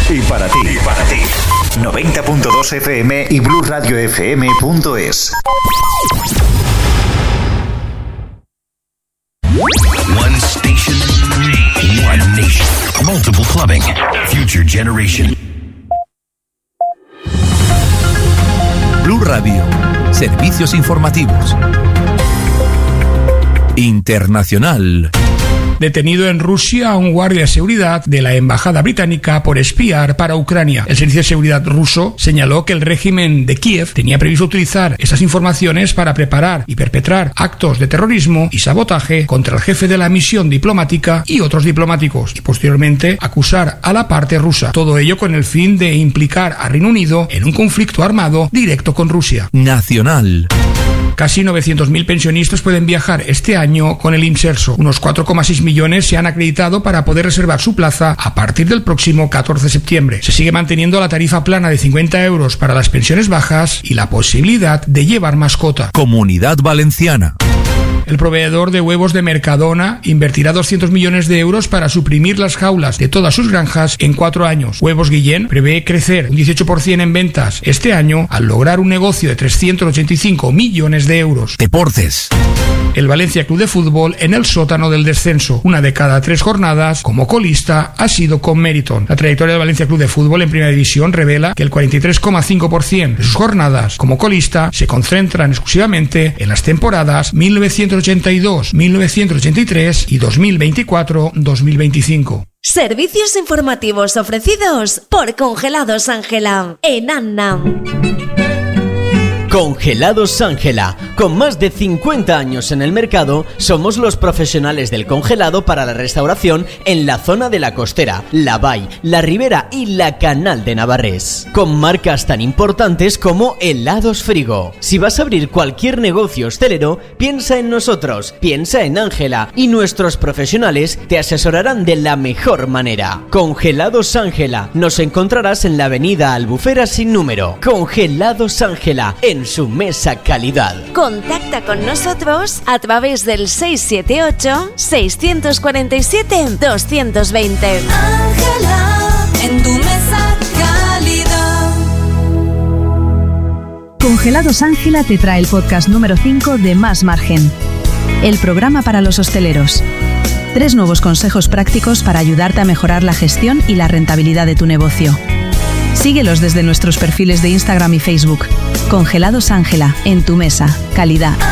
y para ti. 90.2 FM y blueradiofm.es. One station, one nation. Multiple clubbing. Future generation. Blu Radio. Servicios informativos. Internacional. Detenido en Rusia un guardia de seguridad de la embajada británica por espiar para Ucrania. El servicio de seguridad ruso señaló que el régimen de Kiev tenía previsto utilizar esas informaciones para preparar y perpetrar actos de terrorismo y sabotaje contra el jefe de la misión diplomática y otros diplomáticos, y posteriormente acusar a la parte rusa. Todo ello con el fin de implicar a Reino Unido en un conflicto armado directo con Rusia. Nacional. Casi 900.000 pensionistas pueden viajar este año con el Inserso. Unos 4,6 millones se han acreditado para poder reservar su plaza a partir del próximo 14 de septiembre. Se sigue manteniendo la tarifa plana de 50 euros para las pensiones bajas y la posibilidad de llevar mascota. Comunidad Valenciana. El proveedor de huevos de Mercadona invertirá 200 millones de euros para suprimir las jaulas de todas sus granjas en 4 años. Huevos Guillén prevé crecer un 18% en ventas este año al lograr un negocio de 385 millones de euros. Deportes. El Valencia Club de Fútbol en el sótano del descenso. Una de cada 3 jornadas como colista ha sido con Meriton. La trayectoria del Valencia Club de Fútbol en Primera División revela que el 43,5% de sus jornadas como colista se concentran exclusivamente en las temporadas 1982, 1983 y 2024-2025. Servicios informativos ofrecidos por Congelados Ángela en Anna. Congelados Ángela. Con más de 50 años en el mercado, somos los profesionales del congelado para la restauración en la zona de la Costera, la Vall, la Ribera y la Canal de Navarrés. Con marcas tan importantes como Helados Frigo. Si vas a abrir cualquier negocio hostelero, piensa en nosotros, piensa en Ángela y nuestros profesionales te asesorarán de la mejor manera. Congelados Ángela. Nos encontrarás en la avenida Albufera sin número. Congelados Ángela, en su mesa calidad. Contacta con nosotros a través del 678-647-220. Ángela, en tu mesa calidad. Congelados Ángela te trae el podcast número 5 de Más Margen, el programa para los hosteleros. 3 nuevos consejos prácticos para ayudarte a mejorar la gestión y la rentabilidad de tu negocio. Síguelos desde nuestros perfiles de Instagram y Facebook. Congelados Ángela, en tu mesa, calidad.